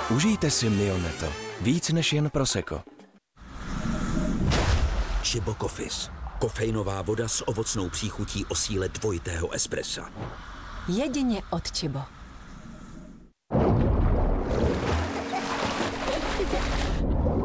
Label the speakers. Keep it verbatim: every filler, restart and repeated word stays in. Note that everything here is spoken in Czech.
Speaker 1: Užijte si Mio-netto. Víc než jen prosecco.
Speaker 2: Chibo Coffees. Kofeinová voda s ovocnou příchutí o síle dvojitého espressa.
Speaker 3: Jedině od Chibo.